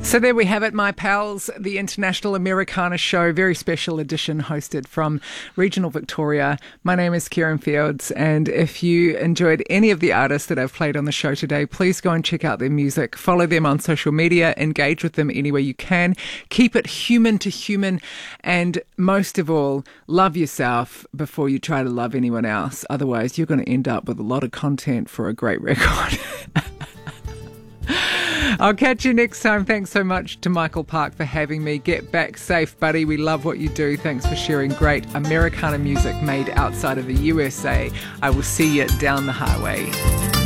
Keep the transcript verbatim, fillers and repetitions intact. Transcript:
So there we have it, my pals, the International Americana Show, very special edition hosted from regional Victoria. My name is Kieran Fields, and if you enjoyed any of the artists that I've played on the show today, please go and check out their music, follow them on social media, engage with them any way you can, keep it human to human, and most of all, love yourself before you try to love anyone else. Otherwise, you're going to end up with a lot of content for a great record. I'll catch you next time. Thanks so much to Michael Park for having me. Get back safe, buddy. We love what you do. Thanks for sharing great Americana music made outside of the U S A. I will see you down the highway.